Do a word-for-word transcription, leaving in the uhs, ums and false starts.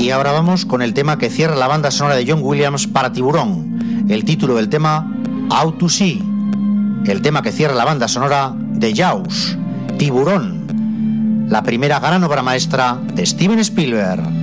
Y ahora vamos con el tema que cierra la banda sonora de John Williams para Tiburón. El título del tema, Out to Sea. El tema que cierra la banda sonora de Jaws, Tiburón. La primera gran obra maestra de Steven Spielberg.